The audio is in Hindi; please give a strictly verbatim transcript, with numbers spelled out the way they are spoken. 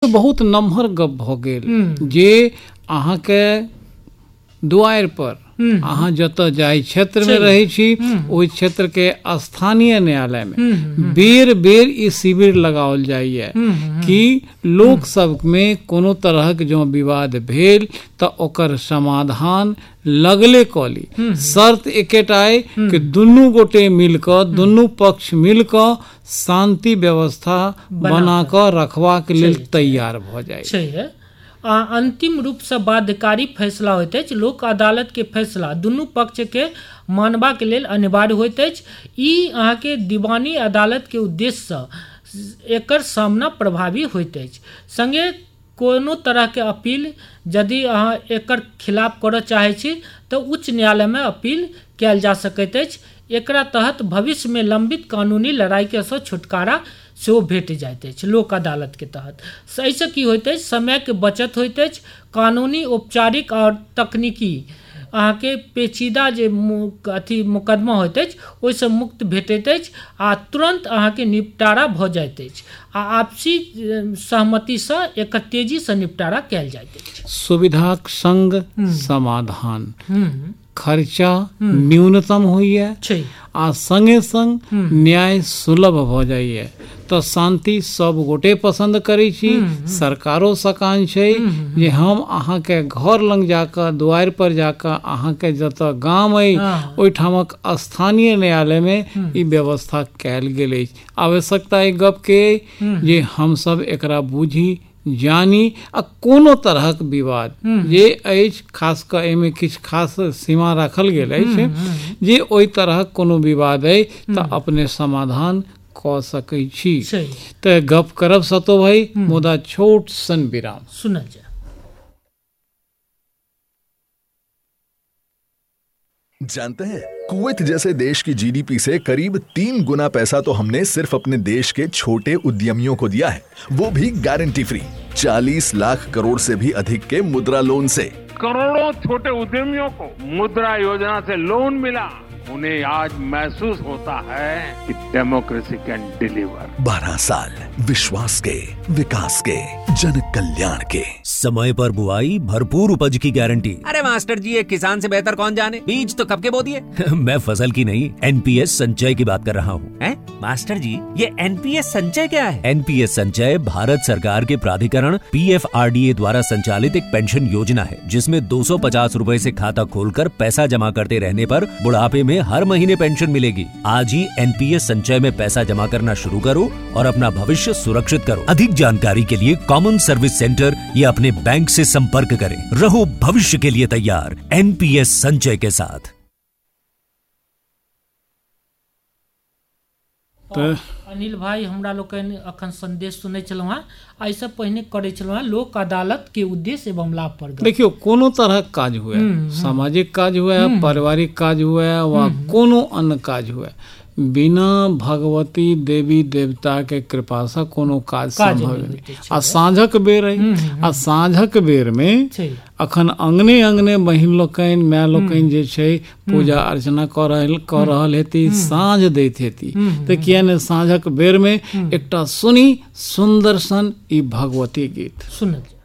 तऽ बहुत नमहर गप भऽ गेल जे अहाँके दुआरि पर अहाँ जतऽ जाय क्षेत्र में रहे छी ओहि क्षेत्र के स्थानीय न्यायालय में बेर बेर ई शिविर लगाओल जाइए कि लोक सब में कोनो तरहक जो विवाद भेल तऽ ओकर समाधान लगले कली। शर्त एकेटा है कि दुनू गोटे मिलकर दुनू पक्ष मिलकर शांति व्यवस्था बना कऽ रखबाक लेल तैयार भऽ जाए। अंतिम रूप से बाध्यकारी फैसला होइत अछि। लोक अदालत के फैसला दुनू पक्ष के मानबा के लेल अनिवार्य होइत अछि। ई अहाँ के दीवानी अदालत के उद्देश्य से एकर सामना प्रभावी होइत अछि। संगे कोनो तरह के अपील यदि अहाँ एकर खिलाफ करऽ चाहै छी तऽ उच्च न्यायालय में अपील कयल जा सकैत अछि। एकरा तहत भविष्य में लंबित कानूनी लड़ाई के से छुटकारा सेहो भेट जाइत अछि लोक अदालत के तहत। एहिसँ की होइत अछि, समय के बचत होइत अछि, कानूनी औपचारिक और तकनीकी अहाँ के पेचीदा जे अथी मुकदमा होइत अछि ओहिसँ मुक्त भेटैत अछि आ तुरंत अहाँ के निपटारा भऽ जाइत अछि आ आपसी सहमति से एकर तेजी से निपटारा कयल जाइत अछि। सुविधाक संग समाधान, खर्चा न्यूनतम होइए आ संगे संग न्याय सुलभ भऽ जाइए तो शांति सब गोटे पसंद करै छी। सरकारो सकान छै जे हम अहाँ के घर लंग जाकर द्वार पर जाकर अहाँ के जतऽ गाम अइ ओहिठामक स्थानीय न्यायालय में ई व्यवस्था कयल गेल अछि। आवश्यकता ई गप के जे हम सब एकरा बुझी जानी आ कोनो तरहक विवाद जे अछि, खास कऽ एहिमे किछु खास सीमा राखल गेल अछि जे ओहि तरहक कोनो विवाद अइ तऽ अपने समाधान कऽ सकै छी। तऽ गप करब सतो भाई, मुदा छोट सन विराम सुनल जाय। जानते हैं, कुवैत जैसे देश की जीडीपी से करीब तीन गुना पैसा तो हमने सिर्फ अपने देश के छोटे उद्यमियों को दिया है, वो भी गारंटी फ्री। चालीस लाख करोड़ से भी अधिक के मुद्रा लोन से करोड़ों छोटे उद्यमियों को मुद्रा योजना से लोन मिला। उन्हें आज महसूस होता है कि डेमोक्रेसी कैन डिलीवर। बारह साल विश्वास के, विकास के, जन कल्याण के। समय पर बुआई, भरपूर उपज की गारंटी। अरे मास्टर जी, ये किसान से बेहतर कौन जाने, बीज तो कब के बो दिए। मैं फसल की नहीं, एनपीएस संचय की बात कर रहा हूँ। हैं? मास्टर जी, ये एनपीएस संचय क्या है? एनपीएस संचय भारत सरकार के प्राधिकरण पीएफआरडीए द्वारा संचालित एक पेंशन योजना है, जिसमें दो सौ पचास रूपए से खाता खोलकर पैसा जमा करते रहने पर बुढ़ापे में हर महीने पेंशन मिलेगी। आज ही एनपीएस संचय में पैसा जमा करना शुरू करो और अपना भविष्य सुरक्षित करो। अधिक जानकारी के लिए कॉमन सर्विस सेंटर या अपने बैंक से संपर्क करें। रहो भविष्य के लिए तैयार एनपीएस संचय के साथ। तो अनिल भाई, हमरा लोग अखन संदेश सुनै छलहुँ हैं, ऐसे पहिने करै छलहुँ हैं लोक अदालत के उद्देश्य एवं लाभ पर। देखियो, कोनो तरह काज हुए, सामाजिक काज हुए, पारिवारिक काज हुए वा कोनो अन्य काज हुए, बिना भगवती देवी देवता के कृपा से कोनो काज संभव नहीं। आ साँझक बेर है, आ साँझक बेर में अखन अंगने अंगने बहिन लोकनि, माय लोकनि जे छै पूजा अर्चना कऽ रहल कऽ रहल हेती, साँझ दैत हेती। तऽ किया ने साँझक बेर में एकटा सुनी सुंदर सन ई भगवती गीत सुनल।